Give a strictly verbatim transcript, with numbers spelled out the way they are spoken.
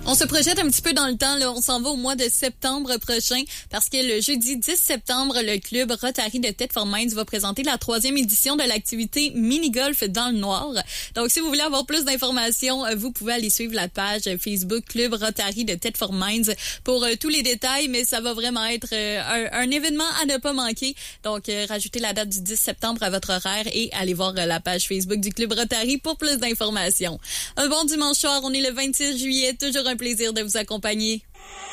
On se projette un petit peu dans le temps, là. On s'en va au mois de septembre prochain parce que le jeudi dix septembre, le club Rotary de Thetford Mines va présenter la troisième édition de l'activité mini-golf dans le noir. Donc, si vous voulez avoir plus d'informations, vous pouvez aller suivre la page Facebook Club Rotary de Thetford Mines pour euh, tous les détails, mais ça va vraiment être euh, un, un événement à ne pas manquer. Donc, euh, rajoutez la date du dix septembre à votre horaire et allez voir euh, la page Facebook du Club Rotary pour plus d'informations. Un bon dimanche soir, on est le vingt-six juillet, toujours un plaisir de vous accompagner.